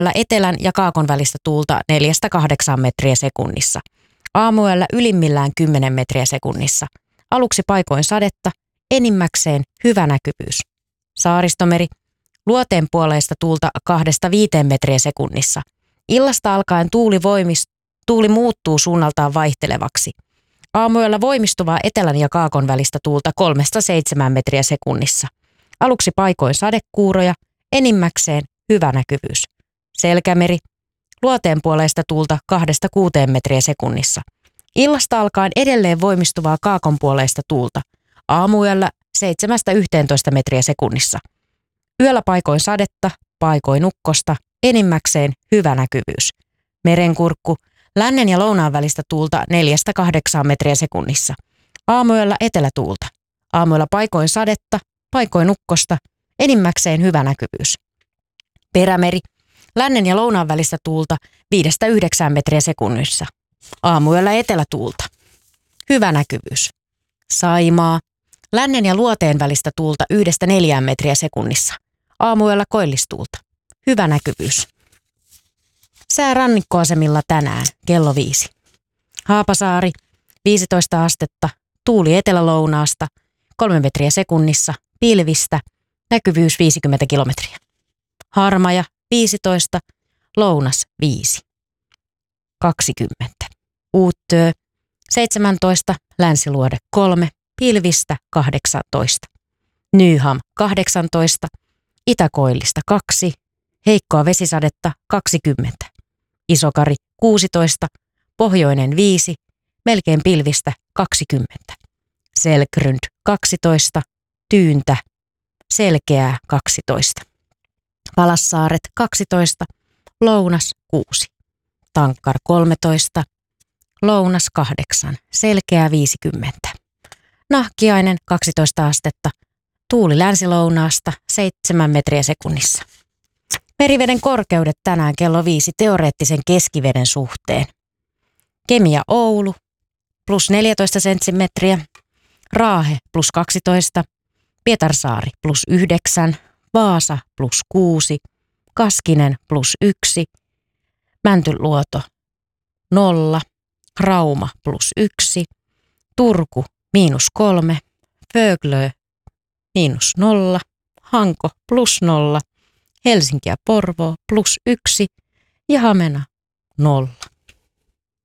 etelän ja kaakon välistä tuulta 4-8 metriä sekunnissa. Aamuyöllä ylimmillään 10 metriä sekunnissa. Aluksi paikoin sadetta, enimmäkseen hyvä näkyvyys. Saaristomeri, luoteen puoleista tuulta 2-5 metriä sekunnissa. Illasta alkaen tuuli muuttuu suunnaltaan vaihtelevaksi. Aamuyöllä voimistuvaa etelän ja kaakon välistä tuulta 3-7 metriä sekunnissa. Aluksi paikoin sadekuuroja, enimmäkseen hyvä näkyvyys. Selkämeri, luoteen puoleista tuulta 2-6 metriä sekunnissa. Illasta alkaen edelleen voimistuvaa kaakon puoleista tuulta. Aamuyöllä 7-11 metriä sekunnissa. Yöllä paikoin sadetta, paikoin ukkosta, enimmäkseen hyvä näkyvyys. Merenkurkku, lännen ja lounaan välistä tuulta 4-8 metriä sekunnissa. Aamuyöllä etelätuulta. Aamuyöllä paikoin sadetta, paikoin ukkosta, enimmäkseen hyvä näkyvyys. Perämeri, lännen ja lounaan välistä tuulta 5-9 metriä sekunnissa. Aamuyöllä etelätuulta. Hyvä näkyvyys. Saimaa, lännen ja luoteen välistä tuulta 1-4 metriä sekunnissa. Aamuyöllä koillistuulta. Hyvä näkyvyys. Sää rannikkoasemilla tänään kello 5. Haapasaari 15 astetta, tuuli etelälounaasta 3 metriä sekunnissa, pilvistä, näkyvyys 50 kilometriä. Harmaja 15, lounas 5. 20. Uuttöö 17, länsiluode 3, pilvistä 18. Nyham 18, itäkoillista 2, heikkoa vesisadetta 20. Isokari 16, pohjoinen 5, melkein pilvistä 20. Selkrund 12, tyyntä, selkeää 12. Palassaaret 12, lounas 6. Tankkar 13, lounas 8, selkeää 50. Nahkiainen 12 astetta, tuuli länsilounaasta 7 metriä sekunnissa. Meriveden korkeudet tänään kello 5 teoreettisen keskiveden suhteen. Kemia Oulu plus 14 senttimetriä, Raahe plus 12, Pietarsaari plus 9, Vaasa plus 6, Kaskinen plus 1, Mäntyluoto 0, Rauma plus 1, Turku miinus 3, Föglö miinus 0, Hanko plus 0, Helsinki ja Porvoo plus 1 ja Hamena 0.